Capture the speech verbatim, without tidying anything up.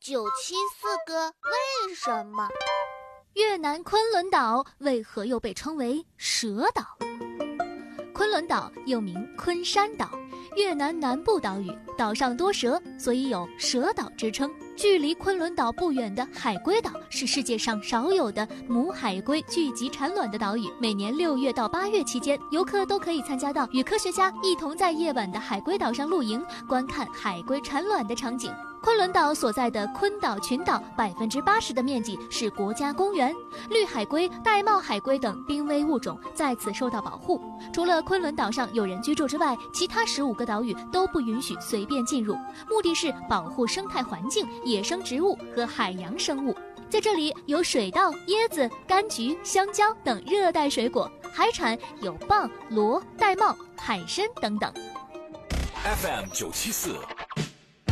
九七四个为什么？ 越南昆仑岛为何又被称为蛇岛？昆仑岛又名昆山岛，越南南部岛屿，岛上多蛇，所以有蛇岛之称。距离昆仑岛不远的海龟岛是世界上少有的母海龟聚集产卵的岛屿。每年六月到八月期间，游客都可以参加到与科学家一同在夜晚的海龟岛上露营，观看海龟产卵的场景。昆仑岛所在的昆岛群岛百分之八十的面积是国家公园，绿海龟、玳瑁海龟等濒危物种在此受到保护。除了昆仑岛上有人居住之外，其他十五个岛屿都不允许随便进入，目的是保护生态环境、野生植物和海洋生物。在这里有水稻、椰子、柑橘、香蕉等热带水果，海产有蚌、螺、玳瑁、海参等等。 F M 九七四